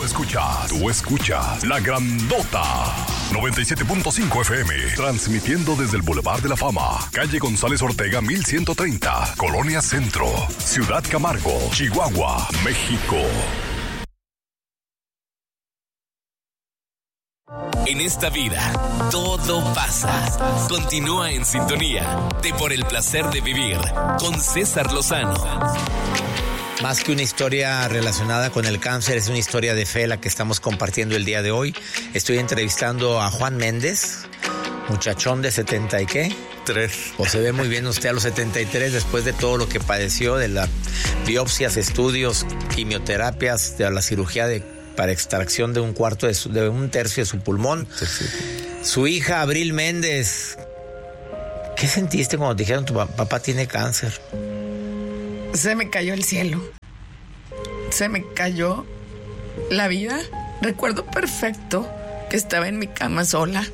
Tú escuchas La Grandota 97.5 FM, transmitiendo desde el Boulevard de la Fama, calle González Ortega 1130, Colonia Centro, Ciudad Camargo, Chihuahua, México. En esta vida, todo pasa. Continúa en sintonía de Por el Placer de Vivir con César Lozano. Más que una historia relacionada con el cáncer, es una historia de fe la que estamos compartiendo el día de hoy. Estoy entrevistando a Juan Méndez, muchachón de 70 y ¿qué? 3. O se ve muy bien usted a los 73 después de todo lo que padeció, de las biopsias, estudios, quimioterapias, de la cirugía para extracción de un tercio de su pulmón. Sí. Su hija, Abril Méndez. ¿Qué sentiste cuando te dijeron tu papá tiene cáncer? Se me cayó el cielo. Se me cayó la vida. Recuerdo perfecto que estaba en mi cama sola.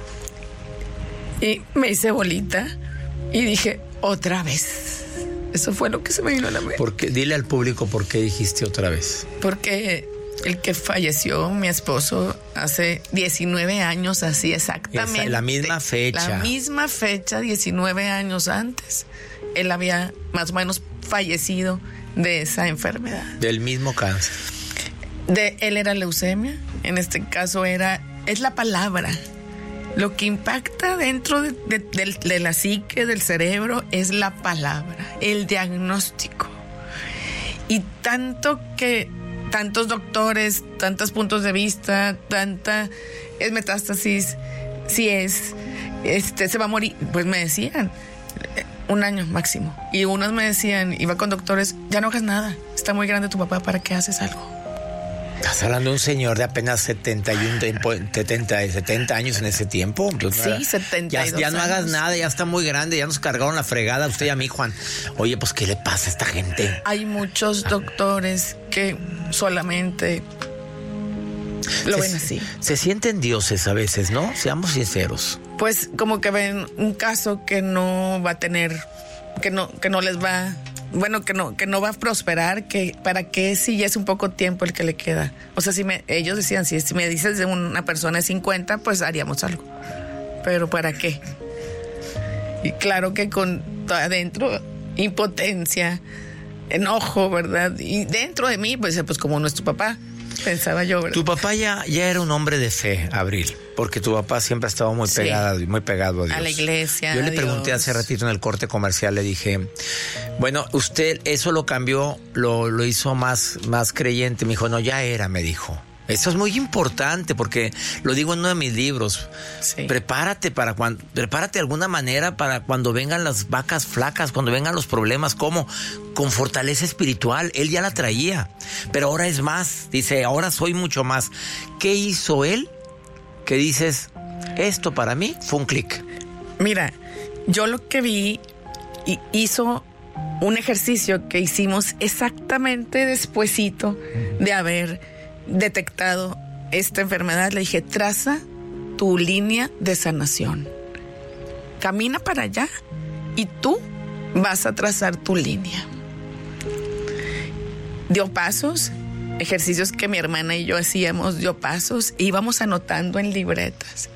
Y me hice bolita. Y dije, otra vez. Eso fue lo que se me vino a la mente. Dile al público por qué dijiste otra vez. Porque el que falleció, mi esposo, hace 19 años, así exactamente. La misma fecha. La misma fecha, 19 años antes. Él había más o menos fallecido de esa enfermedad. Del mismo cáncer. Él era leucemia. En este caso es la palabra. Lo que impacta dentro de la psique, del cerebro, es la palabra, el diagnóstico. Y tantos doctores, tantos puntos de vista, es metástasis, si se va a morir, pues me decían 1 año máximo. Y unos me decían, iba con doctores, ya no hagas nada, está muy grande tu papá, ¿para qué haces algo? Estás hablando de un señor de apenas 70 años en ese tiempo. Sí, 72 ya no hagas años. Nada, ya está muy grande, ya nos cargaron la fregada a usted y a mí, Juan. Oye, pues, ¿qué le pasa a esta gente? Hay muchos doctores que solamente lo ven así. Se sienten dioses a veces, ¿no? Seamos sinceros. Pues como que ven un caso que no va a tener, que no les va... Bueno, que no va a prosperar, que para qué si ya es un poco tiempo el que le queda. O sea, ellos decían, si me dices de una persona de 50, pues haríamos algo. Pero ¿para qué? Y claro que con adentro impotencia, enojo, ¿verdad? Y dentro de mí, pues como nuestro papá, pensaba yo, ¿verdad? Tu papá ya era un hombre de fe, Abril, porque tu papá siempre ha estado muy pegado a Dios. A la iglesia. Yo le pregunté hace ratito en el corte comercial, le dije, bueno, usted eso lo cambió, lo hizo más creyente. Me dijo, no, ya era, me dijo. Eso es muy importante porque lo digo en uno de mis libros. Sí. Prepárate de alguna manera para cuando vengan las vacas flacas, cuando vengan los problemas. ¿Cómo? Con fortaleza espiritual. Él ya la traía, pero ahora es más. Dice, ahora soy mucho más. ¿Qué hizo él? Que dices, esto para mí fue un clic. Mira, yo lo que vi, hizo un ejercicio que hicimos exactamente despuesito de haber detectado esta enfermedad. Le dije, traza tu línea de sanación, camina para allá y tú vas a trazar tu línea. Dio pasos, ejercicios que mi hermana y yo hacíamos, dio pasos, íbamos anotando en libretas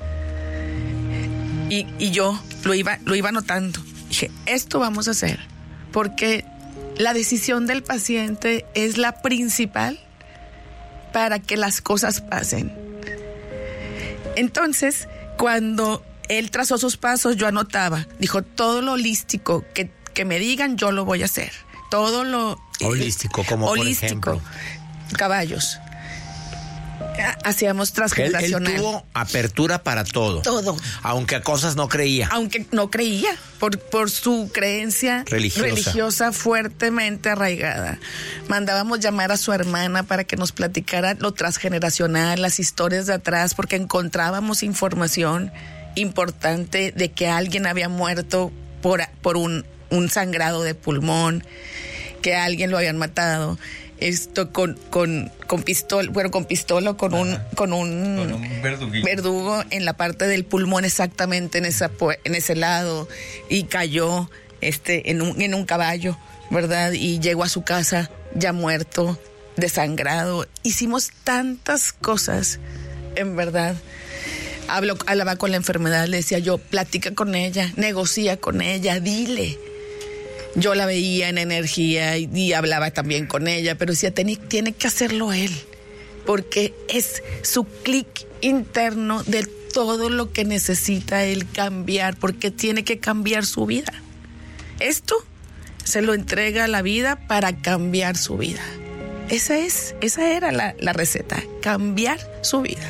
y yo lo iba anotando. Dije, esto vamos a hacer porque la decisión del paciente es la principal para que las cosas pasen. Entonces, cuando él trazó sus pasos, yo anotaba. Dijo, todo lo holístico que me digan, yo lo voy a hacer. Todo lo... Holístico, como holístico, por ejemplo. Caballos. Hacíamos transgeneracional. Él tuvo apertura para todo. Todo. Aunque a cosas no creía. Aunque no creía, por su creencia religiosa fuertemente arraigada. Mandábamos llamar a su hermana para que nos platicara lo transgeneracional, las historias de atrás, porque encontrábamos información importante de que alguien había muerto por un sangrado de pulmón, que a alguien lo habían matado. Esto con pistola, bueno, con pistola o con un verdugo en la parte del pulmón, exactamente en ese lado, y cayó en un caballo, ¿verdad? Y llegó a su casa ya muerto desangrado. Hicimos tantas cosas, en verdad. Hablaba con la enfermedad, le decía yo, platica con ella, negocia con ella, dile. Yo la veía en energía y hablaba también con ella, pero decía, tiene que hacerlo él, porque es su clic interno de todo lo que necesita él cambiar, porque tiene que cambiar su vida. Esto se lo entrega a la vida para cambiar su vida. Esa era la receta, cambiar su vida.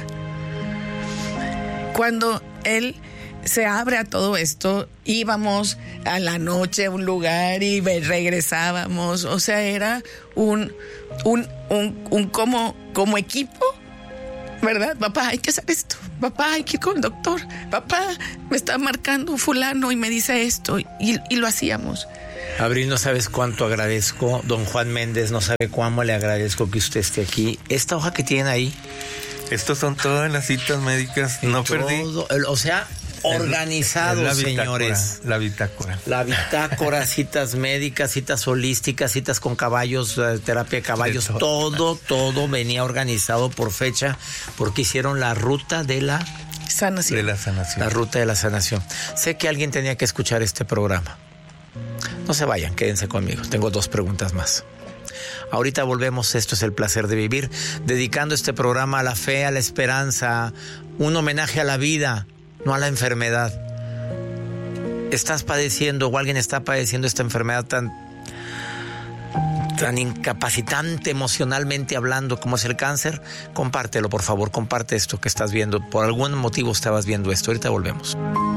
Cuando él se abre a todo esto, íbamos a la noche a un lugar y regresábamos. O sea, era un como equipo, ¿verdad? Papá, hay que hacer esto. Papá, hay que ir con el doctor. Papá, me está marcando fulano y me dice esto. Y lo hacíamos. Abril, no sabes cuánto agradezco. Don Juan Méndez, no sabe cuánto le agradezco que usted esté aquí. Esta hoja que tiene ahí. Estos son todas las citas médicas. No perdí. O sea, organizados, señores. La bitácora. La bitácora, citas médicas, citas holísticas, citas con caballos, terapia de caballos. Todo venía organizado por fecha, porque hicieron la ruta de la sanación. De la sanación. La ruta de la sanación. Sé que alguien tenía que escuchar este programa. No se vayan, quédense conmigo. Tengo 2 preguntas más. Ahorita volvemos, esto es El Placer de Vivir, dedicando este programa a la fe, a la esperanza, un homenaje a la vida, no a la enfermedad. Estás padeciendo o alguien está padeciendo esta enfermedad tan incapacitante emocionalmente hablando como es el cáncer, compártelo, por favor, comparte esto que estás viendo. Por algún motivo estabas viendo esto. Ahorita volvemos.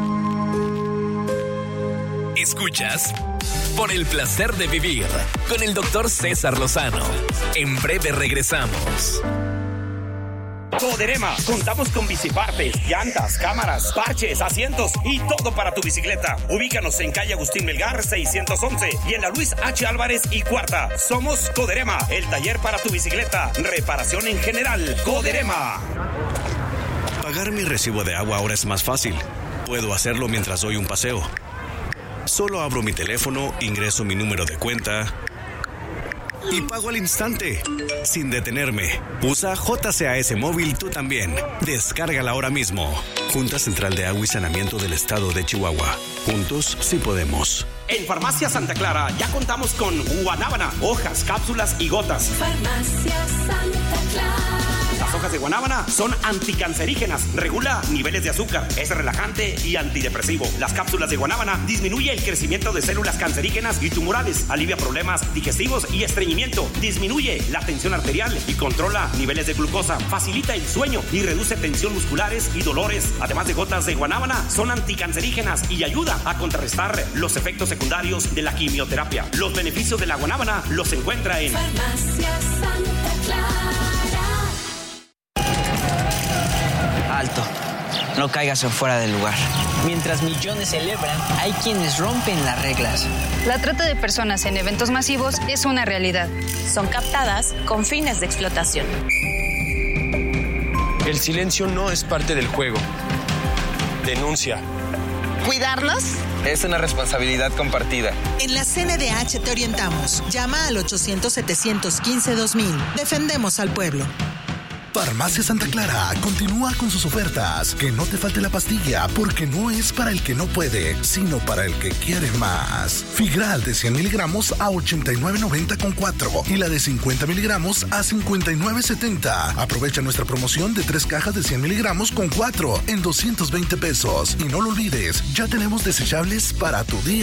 Escuchas Por el Placer de Vivir con el Dr. César Lozano. En breve regresamos. Coderema, contamos con bicipartes, llantas, cámaras, parches, asientos y todo para tu bicicleta. Ubícanos en calle Agustín Melgar 611 y en la Luis H. Álvarez y Cuarta. Somos Coderema, el taller para tu bicicleta. Reparación en general. Coderema. Pagar mi recibo de agua ahora es más fácil. Puedo hacerlo mientras doy un paseo. Solo abro mi teléfono, ingreso mi número de cuenta y pago al instante, sin detenerme. Usa JCAS Móvil tú también. Descárgala ahora mismo. Junta Central de Agua y Saneamiento del Estado de Chihuahua. Juntos sí podemos. En Farmacia Santa Clara ya contamos con guanábana, hojas, cápsulas y gotas. Farmacia Santa Clara. Las hojas de guanábana son anticancerígenas, regula niveles de azúcar, es relajante y antidepresivo. Las cápsulas de guanábana disminuye el crecimiento de células cancerígenas y tumorales, alivia problemas digestivos y estreñimiento, disminuye la tensión arterial y controla niveles de glucosa, facilita el sueño y reduce tensión musculares y dolores. Además de gotas de guanábana, son anticancerígenas y ayuda a contrarrestar los efectos secundarios de la quimioterapia. Los beneficios de la guanábana los encuentra en Farmacia Santa Clara. Alto, no caigas en fuera del lugar. Mientras millones celebran, hay quienes rompen las reglas. La trata de personas en eventos masivos es una realidad. Son captadas con fines de explotación. El silencio no es parte del juego. Denuncia. ¿Cuidarnos? Es una responsabilidad compartida. En la CNDH te orientamos. Llama al 800-715-2000. Defendemos al pueblo. Farmacia Santa Clara continúa con sus ofertas. Que no te falte la pastilla, porque no es para el que no puede, sino para el que quiere más. Figral de 100 miligramos a $89.90 con 4 y la de 50 miligramos a $59.70. Aprovecha nuestra promoción de 3 cajas de 100 miligramos con 4 en $220. Y no lo olvides, ya tenemos desechables para tu día